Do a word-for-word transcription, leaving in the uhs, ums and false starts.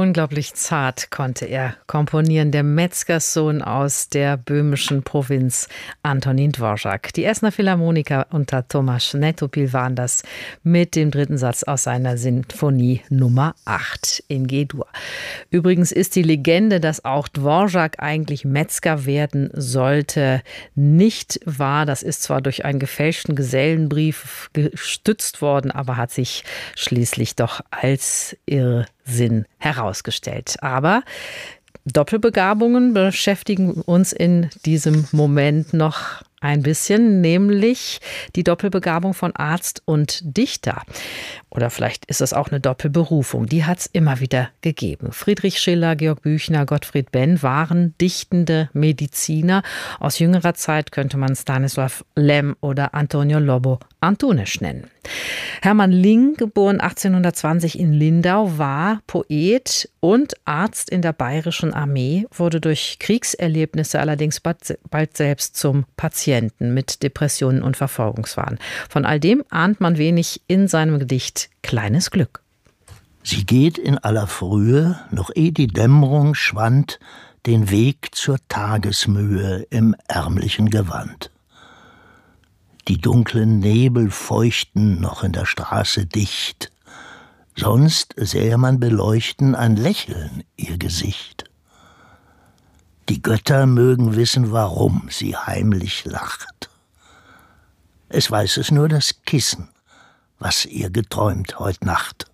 Unglaublich zart konnte er komponieren, der Metzgerssohn aus der böhmischen Provinz, Antonín Dvořák. Die Essener Philharmoniker unter Tomáš Netopil waren das mit dem dritten Satz aus seiner Sinfonie Nummer acht in G-Dur. Übrigens ist die Legende, dass auch Dvořák eigentlich Metzger werden sollte, nicht wahr. Das ist zwar durch einen gefälschten Gesellenbrief gestützt worden, aber hat sich schließlich doch als Irrsinn herausgestellt. Aber Doppelbegabungen beschäftigen uns in diesem Moment noch ein bisschen, nämlich die Doppelbegabung von Arzt und Dichter. Oder vielleicht ist es auch eine Doppelberufung. Die hat es immer wieder gegeben. Friedrich Schiller, Georg Büchner, Gottfried Benn waren dichtende Mediziner. Aus jüngerer Zeit könnte man Stanislav Lem oder Antonio Lobo Antunes nennen. Hermann Ling, geboren achtzehnhundertzwanzig in Lindau, war Poet und Arzt in der Bayerischen Armee, wurde durch Kriegserlebnisse allerdings bald selbst zum Patienten mit Depressionen und Verfolgungswahn. Von all dem ahnt man wenig in seinem Gedicht Kleines Glück. Sie geht in aller Frühe, noch eh die Dämmerung schwand, den Weg zur Tagesmühe im ärmlichen Gewand. Die dunklen Nebel feuchten noch in der Straße dicht, sonst sähe man beleuchten ein Lächeln ihr Gesicht. Die Götter mögen wissen, warum sie heimlich lacht. Es weiß es nur das Kissen, was ihr geträumt heut Nacht.